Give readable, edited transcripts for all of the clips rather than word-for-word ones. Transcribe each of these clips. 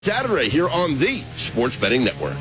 Saturday here on the Sports Betting Network.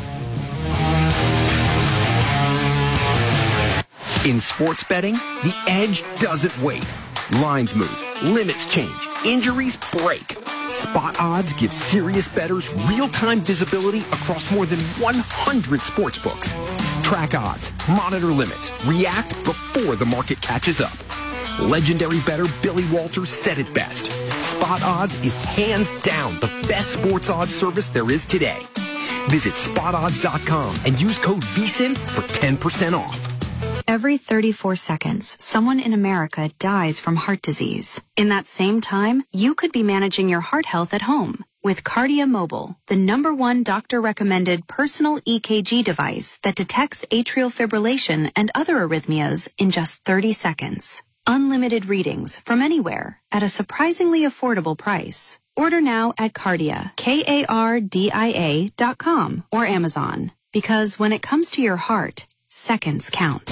In sports betting, the edge doesn't wait. Lines move, limits change, injuries break. Spot Odds gives serious bettors real-time visibility across more than 100 sports books. Track odds, monitor limits, react before the market catches up. Legendary bettor Billy Walters said it best. Spot Odds is hands down the best sports odds service there is today. Visit spotodds.com and use code VSIN for 10% off. Every 34 seconds, someone in America dies from heart disease. In that same time, you could be managing your heart health at home with Cardia Mobile, the #1 doctor-recommended personal EKG device that detects atrial fibrillation and other arrhythmias in just 30 seconds. Unlimited readings from anywhere at a surprisingly affordable price. Order now at Cardia, KARDIA.com or Amazon. Because when it comes to your heart, seconds count.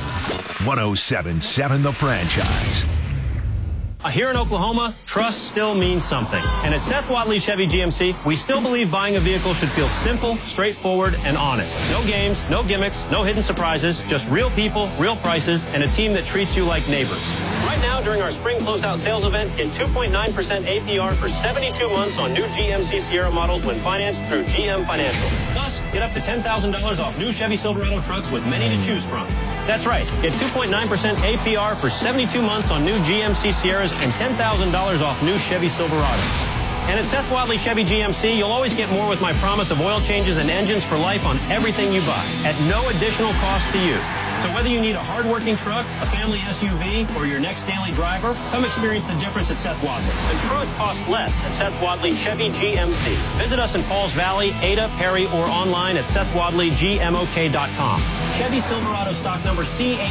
107.7 The Franchise. Here in Oklahoma, trust still means something. And at Seth Wadley Chevy GMC, we still believe buying a vehicle should feel simple, straightforward, and honest. No games, no gimmicks, no hidden surprises, just real people, real prices, and a team that treats you like neighbors. Right now, during our spring closeout sales event, get 2.9% APR for 72 months on new GMC Sierra models when financed through GM Financial. Plus, get up to $10,000 off new Chevy Silverado trucks with many to choose from. That's right. Get 2.9% APR for 72 months on new GMC Sierras and $10,000 off new Chevy Silverados. And at Seth Wadley Chevy GMC, you'll always get more with my promise of oil changes and engines for life on everything you buy at no additional cost to you. So whether you need a hard-working truck, a family SUV, or your next daily driver, come experience the difference at Seth Wadley. The truth costs less at Seth Wadley Chevy GMC. Visit us in Pauls Valley, Ada, Perry, or online at SethWadleyGMOK.com. Chevy Silverado stock number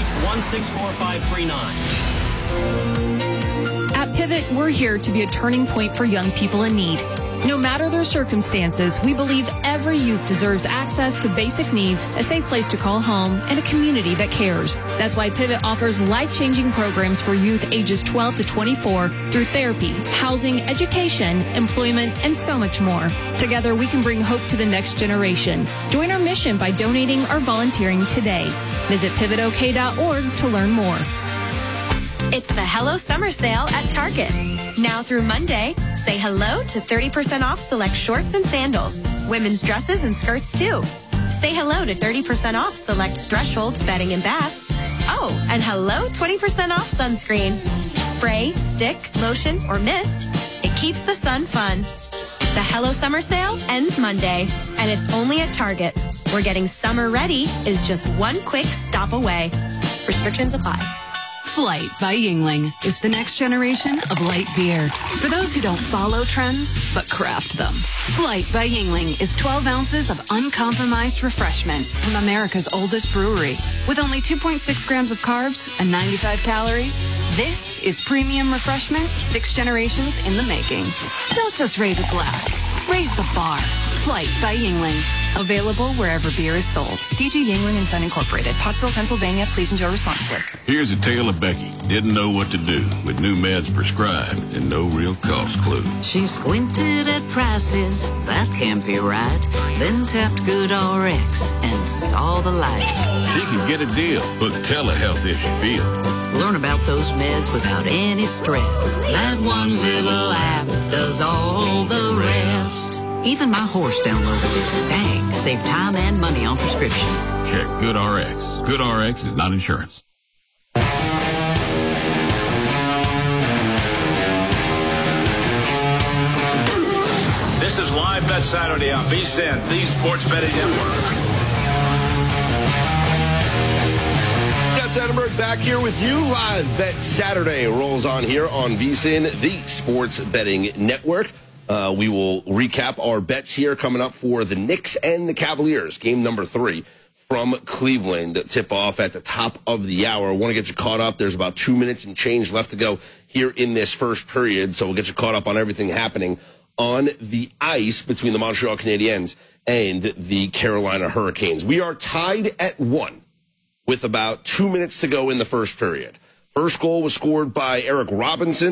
CH164539. At Pivot, we're here to be a turning point for young people in need. No matter their circumstances, we believe every youth deserves access to basic needs, a safe place to call home, and a community that cares. That's why Pivot offers life-changing programs for youth ages 12 to 24 through therapy, housing, education, employment, and so much more. Together, we can bring hope to the next generation. Join our mission by donating or volunteering today. Visit pivotok.org to learn more. It's the Hello Summer Sale at Target. Now through Monday, say hello to 30% off select shorts and sandals, women's dresses and skirts too. Say hello to 30% off select Threshold bedding and bath. Oh, and hello 20% off sunscreen. Spray, stick, lotion, or mist. It keeps the sun fun. The Hello Summer Sale ends Monday, and it's only at Target, where getting summer ready is just one quick stop away. Restrictions apply. Flight by Yuengling is the next generation of light beer. For those who don't follow trends, but craft them. Flight by Yuengling is 12 ounces of uncompromised refreshment from America's oldest brewery. With only 2.6 grams of carbs and 95 calories, this is premium refreshment 6 generations in the making. Don't just raise a glass. Raise the bar. Flight by Yuengling. Available wherever beer is sold. DG Yuengling and Son Incorporated. Pottsville, Pennsylvania. Please enjoy responsibly. Here's a tale of Becky. Didn't know what to do with new meds prescribed and no real cost clue. She squinted at prices. That can't be right. Then tapped GoodRx and saw the light. She can get a deal. Book telehealth if she feels. Learn about those meds without any stress. That one little app does all the rest. Even my horse downloaded it. Dang, save time and money on prescriptions. Check GoodRx. GoodRx is not insurance. This is Live Bet Saturday on VSIN, the Sports Betting Network. Jeff Sandberg back here with you. Live Bet Saturday rolls on here on VSIN, the Sports Betting Network. We will recap our bets here coming up for the Knicks and the Cavaliers. Game number 3 from Cleveland. Tip off at the top of the hour. I want to get you caught up. There's about 2 minutes and change left to go here in this first period. So we'll get you caught up on everything happening on the ice between the Montreal Canadiens and the Carolina Hurricanes. We are tied at 1 with about 2 minutes to go in the first period. First goal was scored by Eric Robinson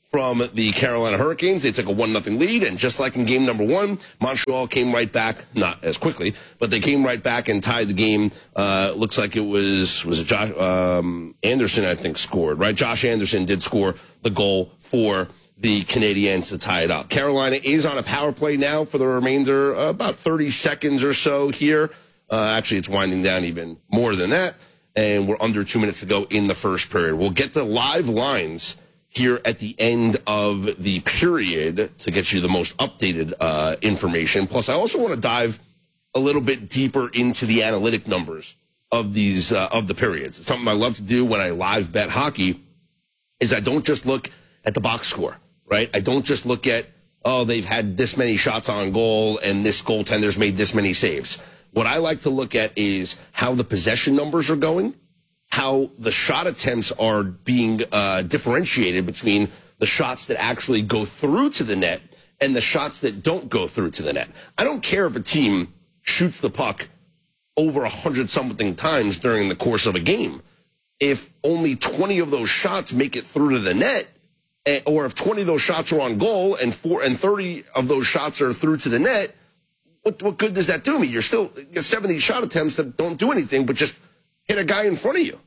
from the Carolina Hurricanes. They took a 1-0 lead, and just like in game number 1, Montreal came right back, not as quickly, but they came right back and tied the game. Looks like it was it Josh Anderson, I think, scored, right? Josh Anderson did score the goal for the Canadiens to tie it up. Carolina is on a power play now for the remainder, about 30 seconds or so here. Actually, it's winding down even more than that, and we're under 2 minutes to go in the first period. We'll get the live lines here at the end of the period to get you the most updated information. Plus, I also want to dive a little bit deeper into the analytic numbers of these of the periods. It's something I love to do when I live bet hockey. Is I don't just look at the box score, right? I don't just look at, oh, they've had this many shots on goal and this goaltender's made this many saves. What I like to look at is how the possession numbers are going, how the shot attempts are being differentiated between the shots that actually go through to the net and the shots that don't go through to the net. I don't care if a team shoots the puck over 100-something times during the course of a game. If only 20 of those shots make it through to the net, or if 20 of those shots are on goal and 30 of those shots are through to the net, what good does that do me? You're still 70 shot attempts that don't do anything but just hit a guy in front of you.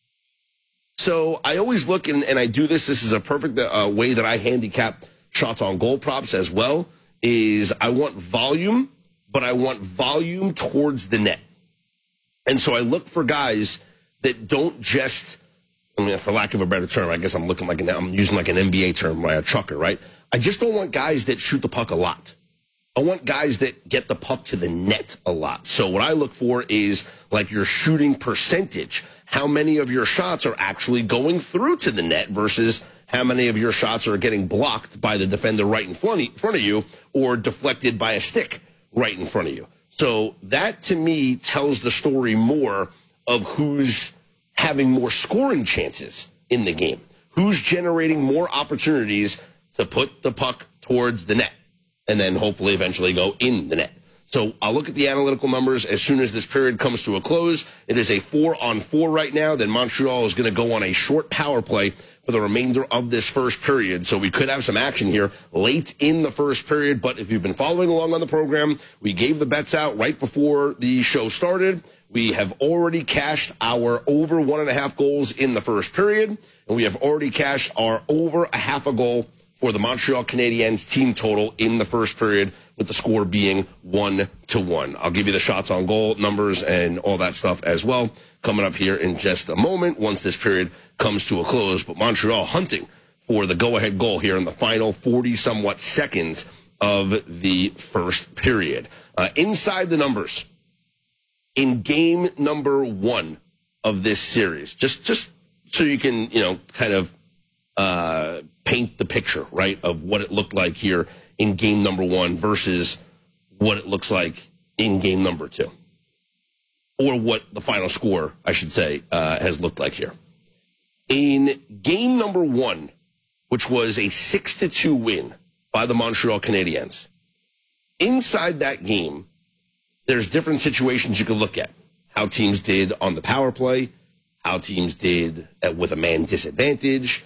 So I always look, and I do this. This is a perfect way that I handicap shots on goal props as well, is I want volume, but I want volume towards the net. And so I look for guys that don't just, I mean, for lack of a better term, I guess I'm using like an NBA term, right? A chucker, right? I just don't want guys that shoot the puck a lot. I want guys that get the puck to the net a lot. So what I look for is like your shooting percentage. How many of your shots are actually going through to the net versus how many of your shots are getting blocked by the defender right in front of you or deflected by a stick right in front of you. So that, to me, tells the story more of who's having more scoring chances in the game, who's generating more opportunities to put the puck towards the net and then hopefully eventually go in the net. So I'll look at the analytical numbers as soon as this period comes to a close. It is a 4-on-4 right now. Then Montreal is going to go on a short power play for the remainder of this first period. So we could have some action here late in the first period. But if you've been following along on the program, we gave the bets out right before the show started. We have already cashed our over 1.5 goals in the first period. And we have already cashed our over a half a goal for the Montreal Canadiens team total in the first period, with the score being 1-1. I'll give you the shots on goal numbers and all that stuff as well coming up here in just a moment once this period comes to a close. But Montreal hunting for the go-ahead goal here in the final 40-somewhat seconds of the first period. Inside the numbers, in game number 1 of this series, just so you can, kind of paint the picture, right, of what it looked like here in game number 1 versus what it looks like in game number 2. Or what the final score, I should say, has looked like here. In game number 1, which was a 6-2 win by the Montreal Canadiens, inside that game, there's different situations you can look at. How teams did on the power play, how teams did with a man disadvantage,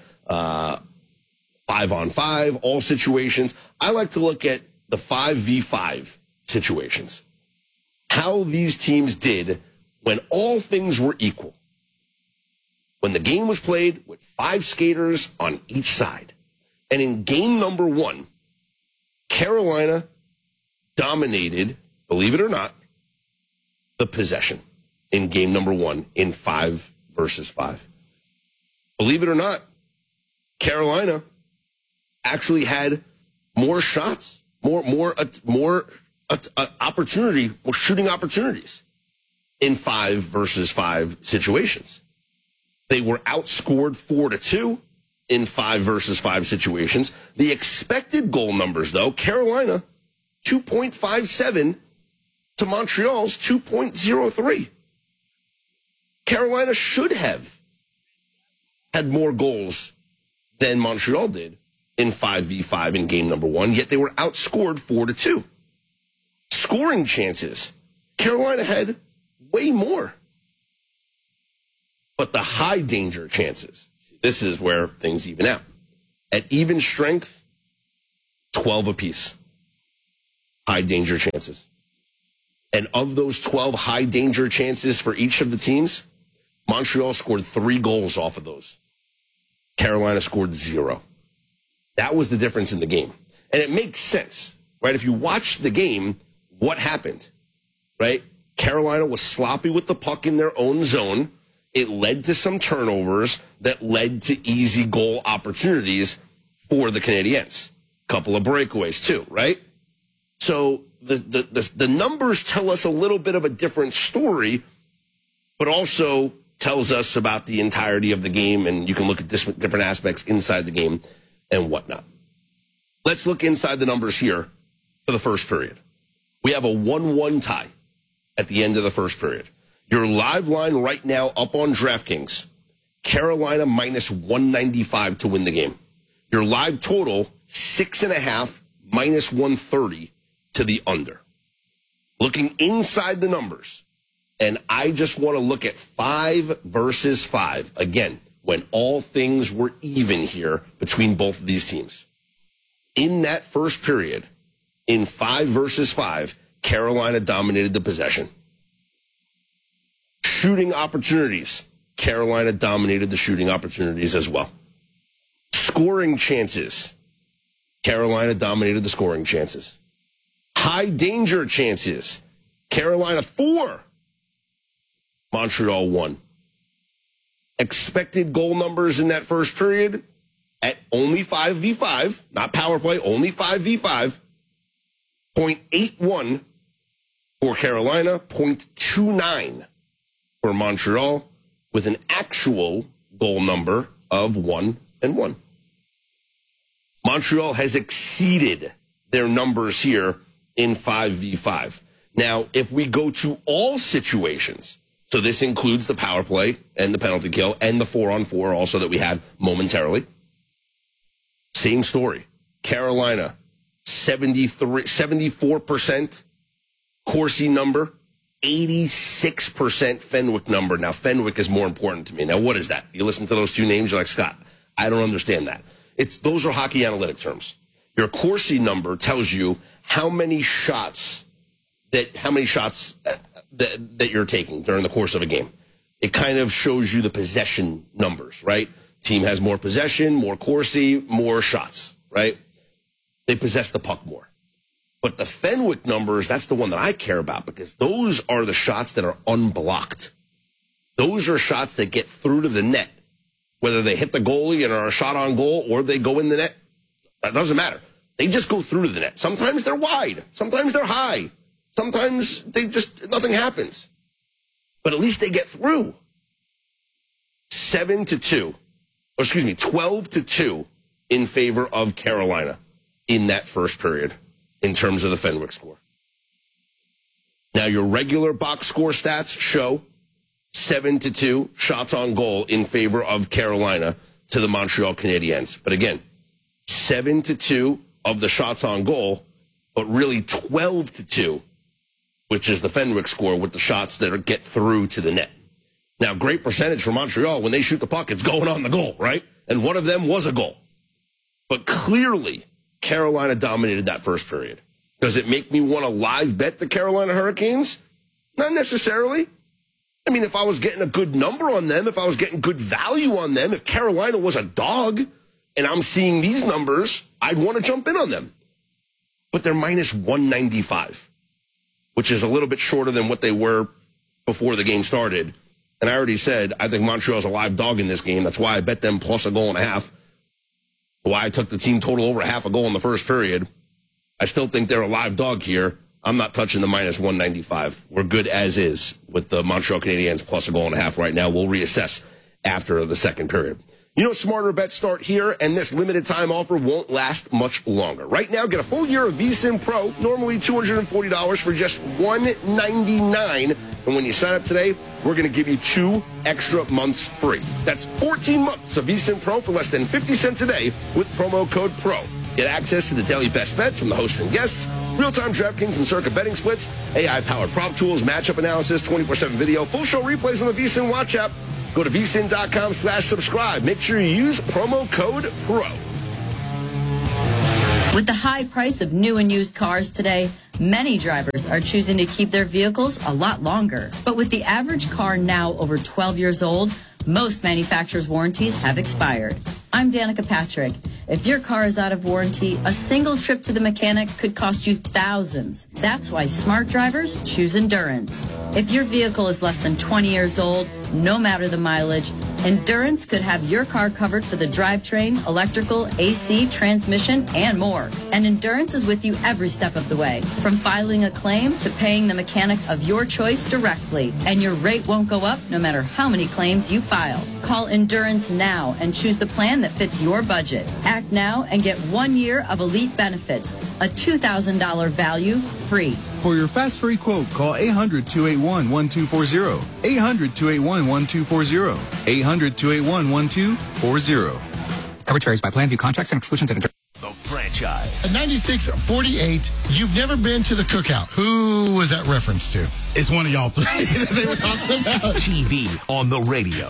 5-on-5, all situations. I like to look at the 5v5 situations. How these teams did when all things were equal. When the game was played with 5 skaters on each side. And in game number 1, Carolina dominated, believe it or not, the possession in game number 1 in 5 versus 5. Believe it or not, Carolina actually had more shots, more opportunity, more shooting opportunities in 5 versus 5 situations. They were outscored 4-2 in 5 versus 5 situations. The expected goal numbers, though, Carolina 2.57 to Montreal's 2.03. Carolina should have had more goals than Montreal did in 5v5 in game number 1, yet they were outscored 4-2. Scoring chances, Carolina had way more. But the high danger chances, this is where things even out. At even strength, 12 apiece. High danger chances. And of those 12 high danger chances for each of the teams, Montreal scored 3 goals off of those. Carolina scored 0. That was the difference in the game. And it makes sense, right? If you watch the game, what happened, right? Carolina was sloppy with the puck in their own zone. It led to some turnovers that led to easy goal opportunities for the Canadiens. Couple of breakaways too, right? So the numbers tell us a little bit of a different story, but also tells us about the entirety of the game, and you can look at different aspects inside the game and whatnot. Let's look inside the numbers here for the first period. We have a 1-1 tie at the end of the first period. Your live line right now up on DraftKings, Carolina minus 195 to win the game. Your live total, 6.5 minus 130 to the under. Looking inside the numbers, and I just want to look at 5 versus 5. Again, when all things were even here between both of these teams. In that first period, in 5 versus 5, Carolina dominated the possession. Shooting opportunities, Carolina dominated the shooting opportunities as well. Scoring chances, Carolina dominated the scoring chances. High danger chances, Carolina 4, Montreal 1. Expected goal numbers in that first period at only 5v5, not power play, only 5v5, 0.81 for Carolina, 0.29 for Montreal, with an actual goal number of 1-1. Montreal has exceeded their numbers here in 5v5. Now, if we go to all situations, so this includes the power play and the penalty kill and the 4-on-4 also that we had momentarily, same story. Carolina, 74% Corsi number, 86% Fenwick number. Now, Fenwick is more important to me. Now, what is that? You listen to those two names, you're like, Scott, I don't understand that. Those are hockey analytic terms. Your Corsi number tells you how many shots that you're taking during the course of a game. It kind of shows you the possession numbers, right? Team has more possession, more Corsi, more shots, right? They possess the puck more. But the Fenwick numbers, that's the one that I care about because those are the shots that are unblocked. Those are shots that get through to the net. Whether they hit the goalie and are a shot on goal or they go in the net, that doesn't matter. They just go through to the net. Sometimes they're wide. Sometimes they're high. Sometimes nothing happens. But at least they get through. 12-2 in favor of Carolina in that first period in terms of the Fenwick score. Now, your regular box score stats show 7-2 shots on goal in favor of Carolina to the Montreal Canadiens. But again, 7-2 of the shots on goal, but really 12-2, which is the Fenwick score with the shots that get through to the net. Now, great percentage for Montreal. When they shoot the puck, it's going on the goal, right? And one of them was a goal. But clearly, Carolina dominated that first period. Does it make me want to live bet the Carolina Hurricanes? Not necessarily. I mean, if I was getting a good number on them, if I was getting good value on them, if Carolina was a dog and I'm seeing these numbers, I'd want to jump in on them. But they're minus 195, which is a little bit shorter than what they were before the game started. And I already said, I think Montreal's a live dog in this game. That's why I bet them plus 1.5 goals. Why I took the team total over 0.5 goal in the first period. I still think they're a live dog here. I'm not touching the minus 195. We're good as is with the Montreal Canadiens plus 1.5 goals right now. We'll reassess after the second period. You know, smarter bets start here, and this limited time offer won't last much longer. Right now, get a full year of VSiN Pro, normally $240 for just $199. And when you sign up today, we're going to give you 2 extra months free. That's 14 months of VSiN Pro for less than 50 cents a day with promo code PRO. Get access to the daily best bets from the hosts and guests, real-time DraftKings and Circa betting splits, AI-powered prop tools, matchup analysis, 24/7 video, full show replays on the VSiN Watch app. Go to vsin.com/subscribe. Make sure you use promo code PRO. With the high price of new and used cars today, many drivers are choosing to keep their vehicles a lot longer. But with the average car now over 12 years old, most manufacturers' warranties have expired. I'm Danica Patrick. If your car is out of warranty, a single trip to the mechanic could cost you thousands. That's why smart drivers choose Endurance. If your vehicle is less than 20 years old, no matter the mileage, Endurance could have your car covered for the drivetrain, electrical, AC, transmission, and more. And Endurance is with you every step of the way, from filing a claim to paying the mechanic of your choice directly. And your rate won't go up no matter how many claims you file. Call Endurance now and choose the plan that fits your budget. Act now and get 1 year of elite benefits, a $2,000 value free. For your fast free quote, call 800-281-1240. 800-281-1240. 800-281-1240. Coverage varies by plan. View contracts and exclusions and The Franchise. At 9648, you've never been to the cookout. Who was that reference to? It's one of y'all three that they were talking about. TV on the radio.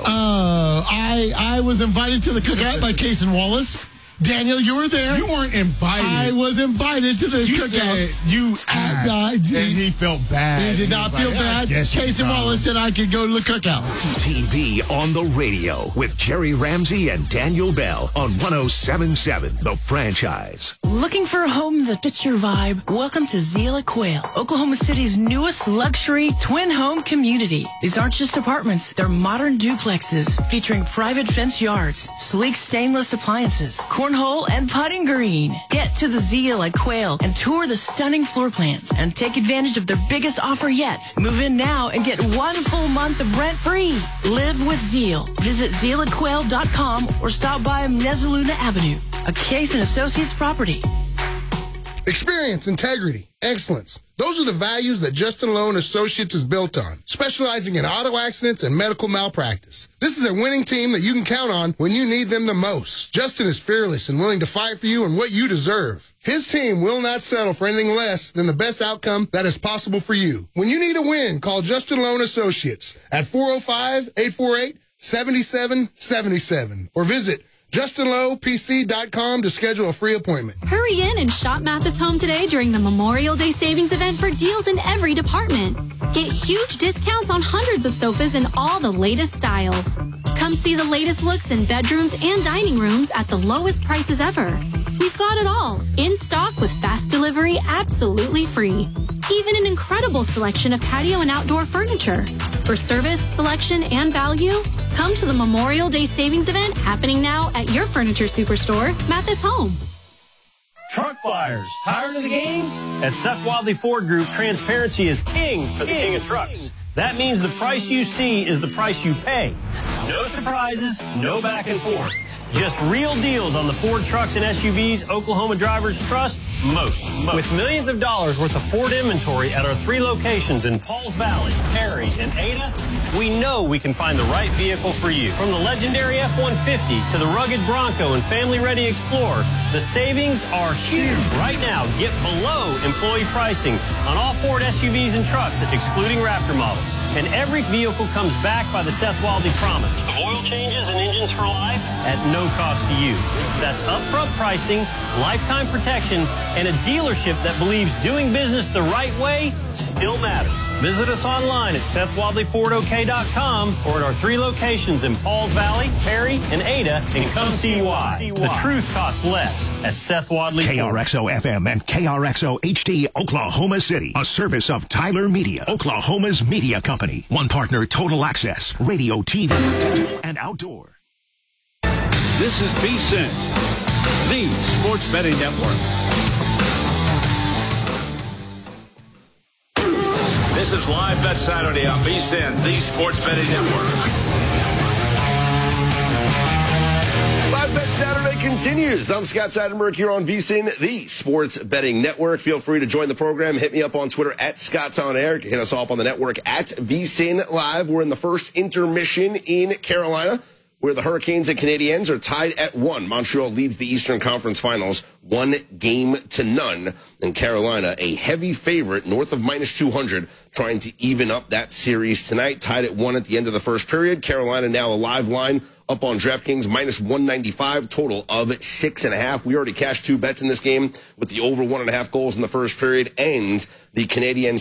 I was invited to the cookout by Case and Wallace. Daniel, you were there. You weren't invited. I was invited to the cookout. Said you asked, and he felt bad. He did not feel bad. Case and Wallace said I could go to the cookout. TV on the radio with Jerry Ramsey and Daniel Bell on 107.7 The Franchise. Looking for a home that fits your vibe? Welcome to Zila Quail, Oklahoma City's newest luxury twin home community. These aren't just apartments. They're modern duplexes featuring private fence yards, sleek stainless appliances, cornhole and putting green. Get to the Zeal at Quail and tour the stunning floor plans and take advantage of their biggest offer yet. Move in now and get 1 full month of rent free. Live with Zeal. Visit zealatquail.com or stop by Mezzaluna Avenue, a Case and Associates property. Experience, integrity, excellence. Those are the values that Justin Lowe & Associates is built on, specializing in auto accidents and medical malpractice. This is a winning team that you can count on when you need them the most. Justin is fearless and willing to fight for you and what you deserve. His team will not settle for anything less than the best outcome that is possible for you. When you need a win, call Justin Lowe & Associates at 405-848-7777 or visit JustinLowePC.com to schedule a free appointment. Hurry in and shop Mathis Home today during the Memorial Day Savings Event for deals in every department. Get huge discounts on hundreds of sofas in all the latest styles. Come see the latest looks in bedrooms and dining rooms at the lowest prices ever. We've got it all, in stock with fast delivery absolutely free. Even an incredible selection of patio and outdoor furniture. For service, selection, and value, come to the Memorial Day Savings Event happening now at your furniture superstore, Mathis Home. Truck buyers, tired of the games? At Seth Wadley Ford Group, transparency is king for the king of trucks. That means the price you see is the price you pay. No surprises, no back and forth. Just real deals on the Ford trucks and SUVs Oklahoma drivers trust most. With millions of dollars worth of Ford inventory at our 3 locations in Pauls Valley, Perry, and Ada, we know we can find the right vehicle for you. From the legendary F-150 to the rugged Bronco and family-ready Explorer, the savings are huge. Right now, get below employee pricing on all Ford SUVs and trucks, excluding Raptor models. And every vehicle comes backed by the Seth Wadley promise of oil changes and engines for life at no cost to you. That's upfront pricing, lifetime protection, and a dealership that believes doing business the right way still matters. Visit us online at SethWadleyFordOK.com or at our 3 locations in Pauls Valley, Perry, and Ada, and come see why. The truth costs less at Seth Wadley Ford. KRXO FM and KRXO HD Oklahoma City, a service of Tyler Media, Oklahoma's media company. One partner, Total Access, radio, TV, digital, and outdoor. This is VSiN, the Sports Betting Network. This is Live Bet Saturday on VSiN, the Sports Betting Network. Live Bet Saturday continues. I'm Scott Seidenberg here on VSiN, the Sports Betting Network. Feel free to join the program. Hit me up on Twitter at ScottsOnAir. Hit us up on the network at VSiN Live. We're in the first intermission in Carolina, where the Hurricanes and Canadiens are tied at 1. Montreal leads the Eastern Conference Finals 1-0. And Carolina, a heavy favorite, north of -200, trying to even up that series tonight. Tied at 1 at the end of the first period. Carolina now a live line up on DraftKings, minus 195, total of 6.5. We already cashed 2 bets in this game with the over 1.5 goals in the first period and the Canadiens